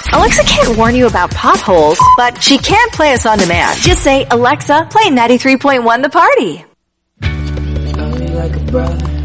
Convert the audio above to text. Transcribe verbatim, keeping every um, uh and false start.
Alexa can't warn you about potholes, but she can play us on demand. Just say, Alexa, play ninety-three point one The Party. Love me like a brother.